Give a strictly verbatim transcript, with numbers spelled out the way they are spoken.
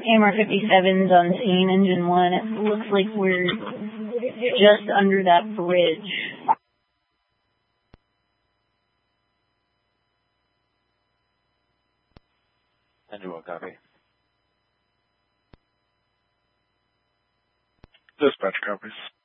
A M R fifty-seven's on scene, engine one. It looks like we're just under that bridge. Engine one, copy. Dispatch copies.